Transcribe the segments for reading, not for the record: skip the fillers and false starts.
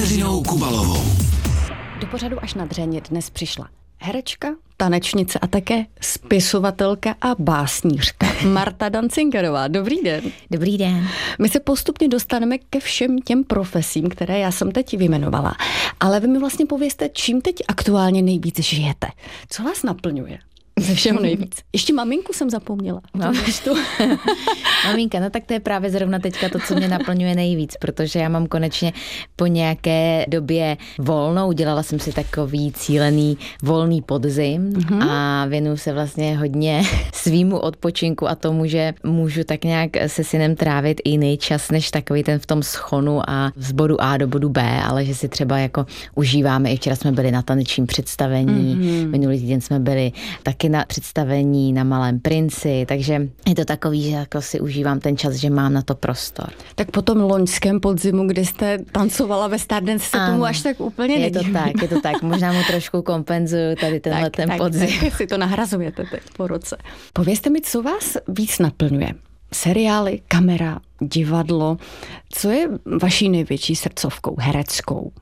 Kateřinou Kubalovou. Do pořadu Až na dřeň dnes přišla herečka, tanečnice a také spisovatelka a básnířka Marta Dancingerová. Dobrý den. Dobrý den. My se postupně dostaneme ke všem těm profesím, které já jsem teď vyjmenovala. Ale vy mi vlastně povězte, čím teď aktuálně nejvíc žijete. Co vás naplňuje? Ze všeho nejvíc. Ještě maminku jsem zapomněla. No, maminka, no tak to je právě zrovna teďka to, co mě naplňuje nejvíc, protože já mám konečně po nějaké době volnou, udělala jsem si takový cílený volný podzim a věnuju se vlastně hodně svýmu odpočinku a tomu, že můžu tak nějak se synem trávit i jiný čas, než takový ten v tom schonu a z bodu A do bodu B, ale že si třeba jako užíváme, i včera jsme byli na tanečním představení, minulý týden jsme byli taky na představení na Malém princi, takže je to takový, že jako si užívám ten čas, že mám na to prostor. Tak po tom loňském podzimu, kdy jste tancovala ve Stardance, se tomu až tak úplně nedivím. Je to tak. Možná mu trošku kompenzuju tady tenhle ten podzim. Tak si to nahrazujete teď po roce. Povězte mi, co vás víc naplňuje? Seriály, kamera, divadlo. Co je vaší největší srdcovkou, hereckou?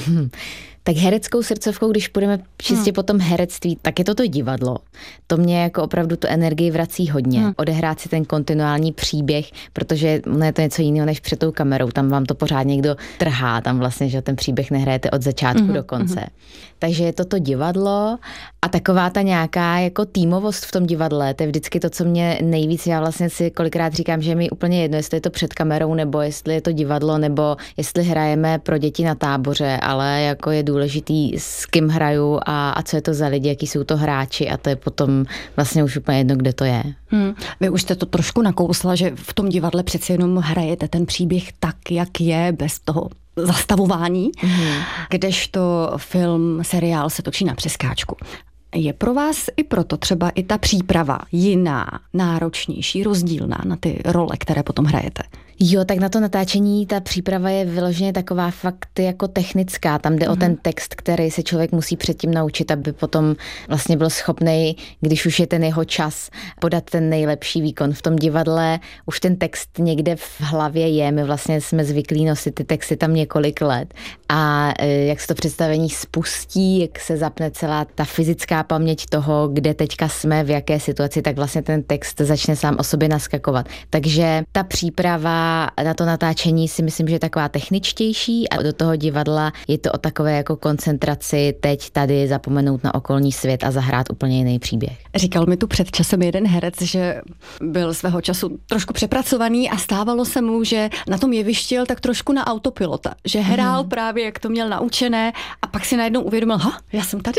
Tak hereckou srdcovkou, když půjdeme čistě po tom herectví, tak je to divadlo. To mě jako opravdu tu energii vrací hodně. Odehrát si ten kontinuální příběh, protože je to něco jiného než před tou kamerou. Tam vám to pořád někdo trhá, tam vlastně, že ten příběh nehrajete od začátku do konce. Takže je to divadlo a taková ta nějaká jako týmovost v tom divadle, to je vždycky to, co mě nejvíc, já vlastně si kolikrát říkám, že je mi úplně jedno, jestli je to před kamerou, nebo jestli je to divadlo, nebo jestli hrajeme pro děti na táboře, ale jako je důležitý, s kým hraju a co je to za lidi, jaký jsou to hráči a to je potom vlastně už úplně jedno, kde to je. Vy už jste to trošku nakousla, že v tom divadle přeci jenom hrajete ten příběh tak, jak je, bez toho zastavování, kdežto film, seriál se točí na přeskáčku. Je pro vás i proto třeba i ta příprava jiná, náročnější, rozdílná na ty role, které potom hrajete? Jo, tak na to natáčení ta příprava je vyloženě taková fakt jako technická. Tam jde o ten text, který se člověk musí předtím naučit, aby potom vlastně byl schopnej, když už je ten jeho čas, podat ten nejlepší výkon. V tom divadle už ten text někde v hlavě je, my vlastně jsme zvyklí nosit ty texty tam několik let a jak se to představení spustí, jak se zapne celá ta fyzická paměť toho, kde teďka jsme, v jaké situaci, tak vlastně ten text začne sám o sobě naskakovat. Takže ta příprava na to natáčení si myslím, že je taková techničtější a do toho divadla je to o takové jako koncentraci teď tady zapomenout na okolní svět a zahrát úplně jiný příběh. Říkal mi tu před časem jeden herec, že byl svého času trošku přepracovaný a stávalo se mu, že na tom jevišti jel tak trošku na autopilota, že hrál právě, jak to měl naučené a pak si najednou uvědomil, já jsem tady,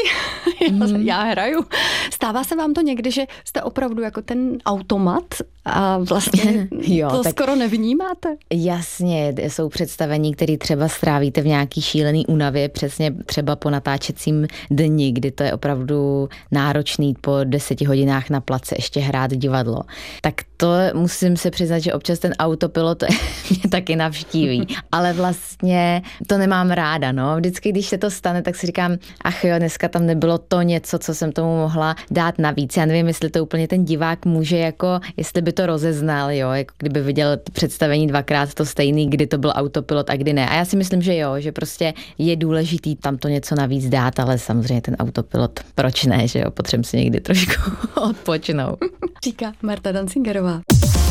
já hraju. Stává se vám to někdy, že jste opravdu jako ten automat a vlastně to skoro nevnímáte? Jasně, jsou představení, které třeba strávíte v nějaký šílený únavě, přesně třeba po natáčecím dni, kdy to je opravdu náročný po 10 hodinách na place ještě hrát divadlo. Tak to musím se přiznat, že občas ten autopilot mě taky navštíví. Ale vlastně to nemám ráda, no. Vždycky, když se to stane, tak si říkám, ach jo, dneska tam nebylo to něco, co jsem tomu mohla dát navíc. Já nevím, jestli to úplně ten divák může jako, jestli by to rozeznal, jo, jako kdyby viděl představení dvakrát to stejný, kdy to byl autopilot a kdy ne. A já si myslím, že jo, že prostě je důležitý tam to něco navíc dát, ale samozřejmě ten autopilot, proč ne, že jo, potřebujeme si někdy trošku odpočnout. Říká Marta Dancingerová.